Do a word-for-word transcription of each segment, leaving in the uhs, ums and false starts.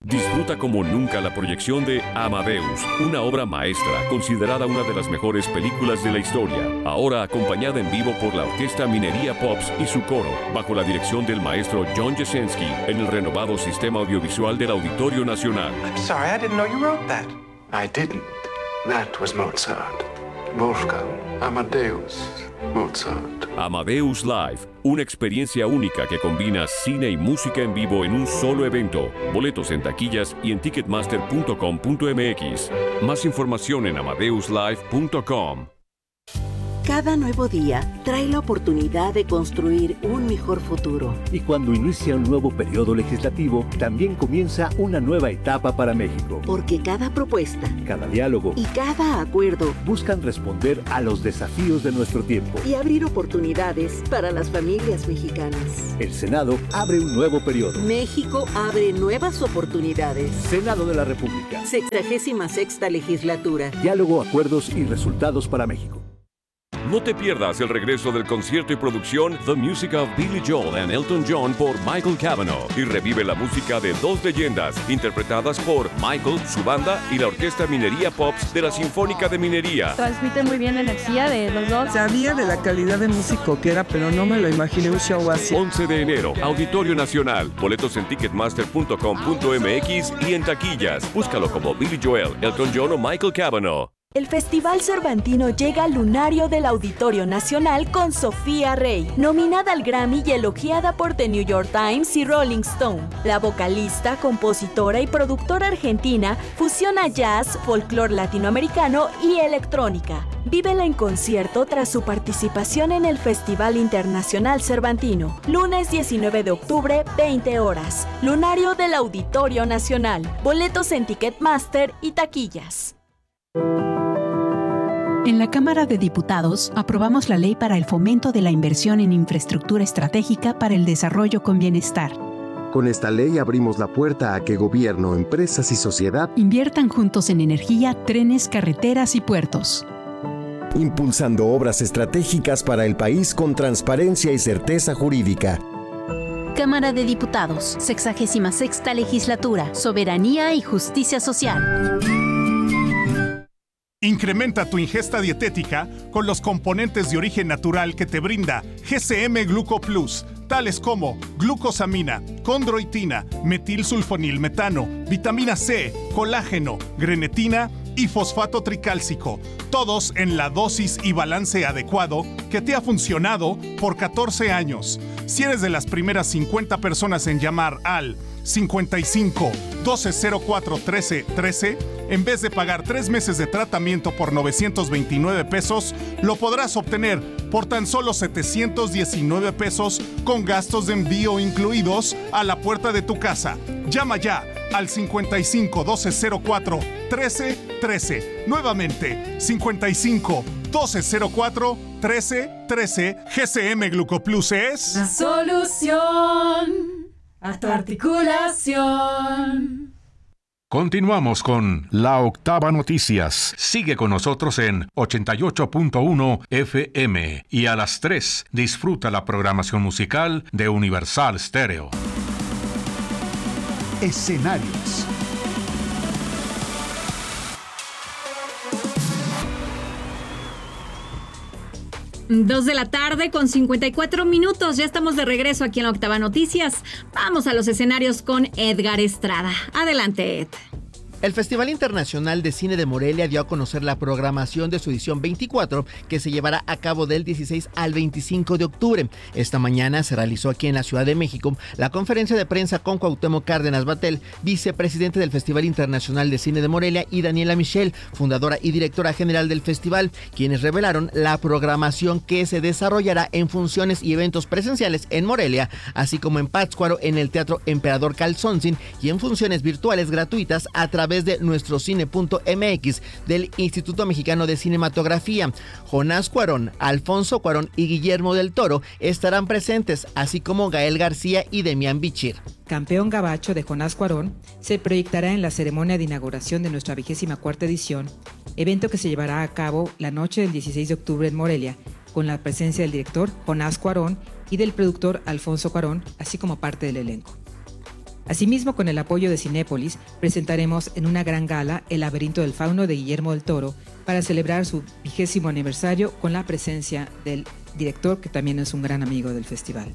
Disfruta como nunca la proyección de Amadeus, una obra maestra considerada una de las mejores películas de la historia, ahora acompañada en vivo por la Orquesta Minería Pops y su coro, bajo la dirección del maestro John Jasenski, en el renovado sistema audiovisual del Auditorio Nacional. I'm sorry, I didn't know you wrote that. I didn't. That was Mozart. Wolfgang Amadeus Mozart. Amadeus Live, una experiencia única que combina cine y música en vivo en un solo evento. Boletos en taquillas y en ticketmaster punto com punto m x. Más información en amadeus live punto com. Cada nuevo día trae la oportunidad de construir un mejor futuro. Y cuando inicia un nuevo periodo legislativo, también comienza una nueva etapa para México. Porque cada propuesta, cada diálogo y cada acuerdo buscan responder a los desafíos de nuestro tiempo y abrir oportunidades para las familias mexicanas. El Senado abre un nuevo periodo. México abre nuevas oportunidades. Senado de la República. Sexagésima sexta legislatura. Diálogo, acuerdos y resultados para México. No te pierdas el regreso del concierto y producción The Music of Billy Joel and Elton John por Michael Cavanaugh y revive la música de dos leyendas interpretadas por Michael, su banda y la Orquesta Minería Pops de la Sinfónica de Minería. Transmite muy bien la energía de los dos. Sabía de la calidad de músico que era, pero no me lo imaginé un show así. once de enero, Auditorio Nacional. Boletos en ticketmaster punto com punto m x y en taquillas. Búscalo como Billy Joel, Elton John o Michael Cavanaugh. El Festival Cervantino llega al lunario del Auditorio Nacional con Sofía Rey, nominada al Grammy y elogiada por The New York Times y Rolling Stone. La vocalista, compositora y productora argentina fusiona jazz, folclore latinoamericano y electrónica. Vívela en concierto tras su participación en el Festival Internacional Cervantino. Lunes diecinueve de octubre, veinte horas. Lunario del Auditorio Nacional. Boletos en Ticketmaster y taquillas. En la Cámara de Diputados aprobamos la Ley para el Fomento de la Inversión en Infraestructura Estratégica para el Desarrollo con Bienestar. Con esta ley abrimos la puerta a que gobierno, empresas y sociedad inviertan juntos en energía, trenes, carreteras y puertos. Impulsando obras estratégicas para el país con transparencia y certeza jurídica. Cámara de Diputados, sexagésima sexta legislatura, Soberanía y Justicia Social. Incrementa tu ingesta dietética con los componentes de origen natural que te brinda G C M Gluco Plus, tales como glucosamina, condroitina, metilsulfonilmetano, vitamina C, colágeno, grenetina y fosfato tricálcico, todos en la dosis y balance adecuado que te ha funcionado por catorce años. Si eres de las primeras cincuenta personas en llamar al cincuenta y cinco, doce cero cuatro, trece, trece, en vez de pagar tres meses de tratamiento por novecientos veintinueve pesos, lo podrás obtener por tan solo setecientos diecinueve pesos con gastos de envío incluidos a la puerta de tu casa. Llama ya al cincuenta y cinco, doce cero cuatro, trece, trece. Nuevamente, cincuenta y cinco, doce cero cuatro, trece, trece. G C M Glucoplus es la solución a tu articulación. Continuamos con La Octava Noticias. Sigue con nosotros en ochenta y ocho punto uno F M y a las tres disfruta la programación musical de Universal Stereo. Escenarios. Dos de la tarde con cincuenta y cuatro minutos. Ya estamos de regreso aquí en La Octava Noticias. Vamos a los escenarios con Edgar Estrada. Adelante, Ed. El Festival Internacional de Cine de Morelia dio a conocer la programación de su edición veinticuatro, que se llevará a cabo del dieciséis al veinticinco de octubre. Esta mañana se realizó aquí en la Ciudad de México la conferencia de prensa con Cuauhtémoc Cárdenas Batel, vicepresidente del Festival Internacional de Cine de Morelia, y Daniela Michel, fundadora y directora general del festival, quienes revelaron la programación que se desarrollará en funciones y eventos presenciales en Morelia, así como en Pátzcuaro en el Teatro Emperador Calzónzin y en funciones virtuales gratuitas a través de nuestro cine punto m x del Instituto Mexicano de Cinematografía. Jonás Cuarón, Alfonso Cuarón y Guillermo del Toro estarán presentes, así como Gael García y Demián Bichir. Campeón Gabacho de Jonás Cuarón se proyectará en la ceremonia de inauguración de nuestra vigésima cuarta edición, evento que se llevará a cabo la noche del dieciséis de octubre en Morelia, con la presencia del director Jonás Cuarón y del productor Alfonso Cuarón, así como parte del elenco. Asimismo, con el apoyo de Cinépolis, presentaremos en una gran gala El laberinto del fauno de Guillermo del Toro para celebrar su vigésimo aniversario con la presencia del director, que también es un gran amigo del festival.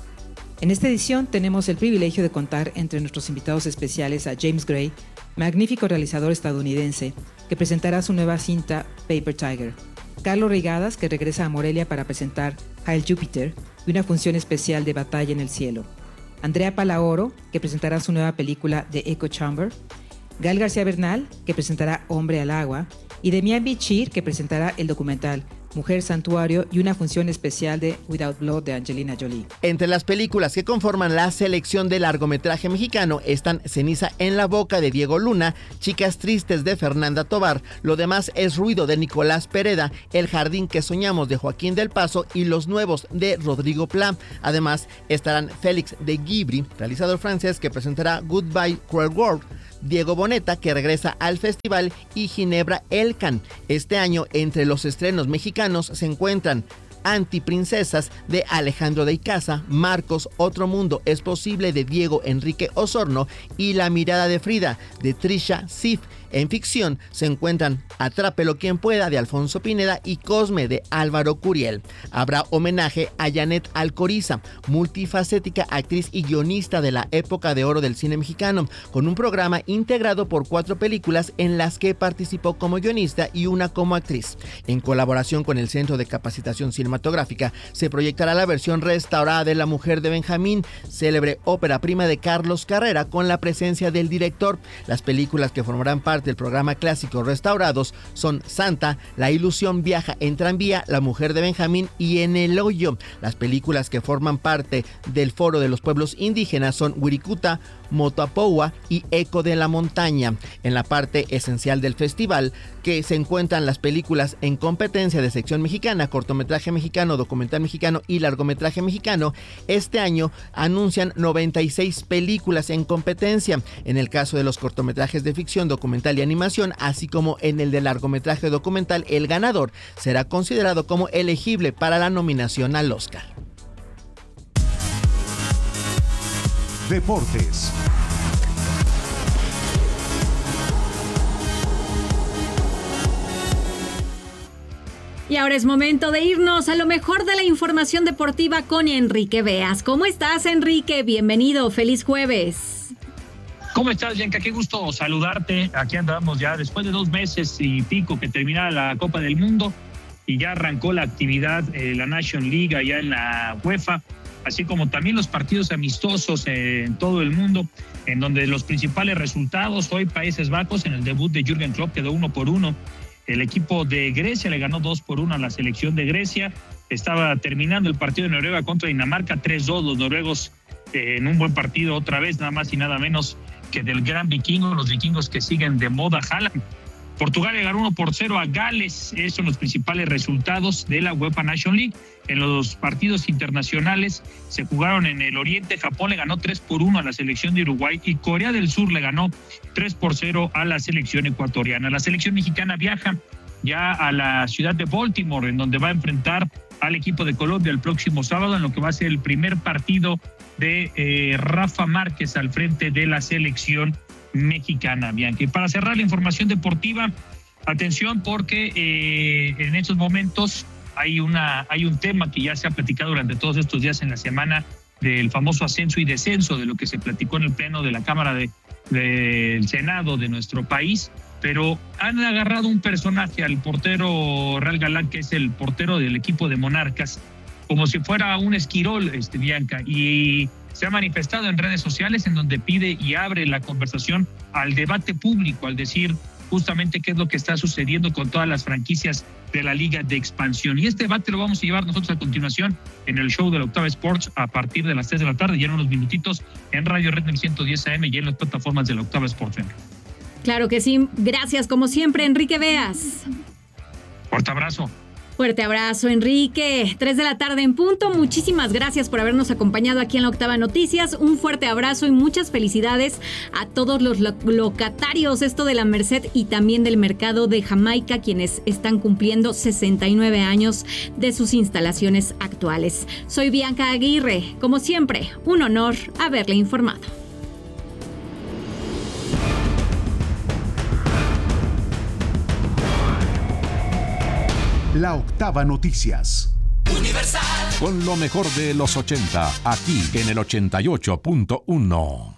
En esta edición tenemos el privilegio de contar entre nuestros invitados especiales a James Gray, magnífico realizador estadounidense, que presentará su nueva cinta Paper Tiger, Carlos Reigadas, que regresa a Morelia para presentar Hail Jupiter y una función especial de Batalla en el Cielo, Andrea Palaoro, que presentará su nueva película The Echo Chamber, Gael García Bernal, que presentará Hombre al Agua, y Demian Bichir, que presentará el documental Mujer Santuario y una función especial de Without Blood de Angelina Jolie. Entre las películas que conforman la selección de largometraje mexicano están Ceniza en la boca de Diego Luna, Chicas tristes de Fernanda Tovar, Lo demás es ruido de Nicolás Pereda, El jardín que soñamos de Joaquín del Paso y Los nuevos de Rodrigo Pla. Además estarán Félix de Guibry, realizador francés, que presentará Goodbye Cruel World, Diego Boneta, que regresa al festival, y Ginebra Elkan. Este año, entre los estrenos mexicanos se encuentran Antiprincesas de Alejandro de Icaza, Marcos, Otro Mundo es Posible de Diego Enrique Osorno y La mirada de Frida de Trisha Sif. En ficción se encuentran Atrápelo quien pueda de Alfonso Pineda y Cosme de Álvaro Curiel. Habrá homenaje a Janet Alcoriza, multifacética actriz y guionista de la época de oro del cine mexicano, con un programa integrado por cuatro películas en las que participó como guionista y una como actriz. En colaboración con el Centro de Capacitación Cinematográfica se proyectará la versión restaurada de La mujer de Benjamín, célebre ópera prima de Carlos Carrera, con la presencia del director. Las películas que formarán parte del programa clásico restaurados son Santa, La ilusión viaja en tranvía, La mujer de Benjamín y En el hoyo. Las películas que forman parte del Foro de los Pueblos Indígenas son Wirikuta, Motoapoua y Eco de la Montaña. En la parte esencial del festival, que se encuentran las películas en competencia de sección mexicana, cortometraje mexicano, documental mexicano y largometraje mexicano, este año anuncian noventa y seis películas en competencia. En el caso de los cortometrajes de ficción, documental y animación, así como en el de largometraje documental, el ganador será considerado como elegible para la nominación al Oscar. Deportes. Y ahora es momento de irnos a lo mejor de la información deportiva con Enrique Beas. ¿Cómo estás, Enrique? Bienvenido, feliz jueves. ¿Cómo estás, Bianca? Qué gusto saludarte. Aquí andamos ya después de dos meses y pico que terminara la Copa del Mundo y ya arrancó la actividad, eh, la Nation League allá en la UEFA, así como también los partidos amistosos eh, en todo el mundo, en donde los principales resultados, hoy Países Bajos, en el debut de Jürgen Klopp, quedó uno por uno. El equipo de Grecia le ganó dos por uno a la selección de Grecia. Estaba terminando el partido de Noruega contra Dinamarca, tres dos, los noruegos eh, en un buen partido otra vez, nada más y nada menos que del gran vikingo, los vikingos que siguen de moda, Haaland. Portugal le ganó uno por cero a Gales. Esos son los principales resultados de la UEFA Nation League. En los partidos internacionales se jugaron en el Oriente. Japón le ganó tres por uno a la selección de Uruguay y Corea del Sur le ganó tres por cero a la selección ecuatoriana. La selección mexicana viaja ya a la ciudad de Baltimore, en donde va a enfrentar al equipo de Colombia el próximo sábado, en lo que va a ser el primer partido de eh, Rafa Márquez al frente de la selección mexicana, Bianca. Y para cerrar la información deportiva, atención, porque eh, en estos momentos hay una hay un tema que ya se ha platicado durante todos estos días en la semana, del famoso ascenso y descenso, de lo que se platicó en el pleno de la Cámara de, del Senado de nuestro país, pero han agarrado un personaje al portero Real Galán, que es el portero del equipo de Monarcas, como si fuera un esquirol, este, Bianca, y se ha manifestado en redes sociales en donde pide y abre la conversación al debate público, al decir justamente qué es lo que está sucediendo con todas las franquicias de la Liga de Expansión. Y este debate lo vamos a llevar nosotros a continuación en el show de la Octava Sports a partir de las tres de la tarde, ya en unos minutitos, en Radio Red ciento diez A M y en las plataformas de la Octava Sports. Claro que sí. Gracias, como siempre, Enrique Beas. Fuerte abrazo. Fuerte abrazo, Enrique. Tres de la tarde en punto. Muchísimas gracias por habernos acompañado aquí en la Octava Noticias. Un fuerte abrazo y muchas felicidades a todos los lo- locatarios, esto de la Merced y también del mercado de Jamaica, quienes están cumpliendo sesenta y nueve años de sus instalaciones actuales. Soy Bianca Aguirre. Como siempre, un honor haberle informado. La Octava Noticias. Universal. Con lo mejor de los ochenta, aquí en el ochenta y ocho punto uno.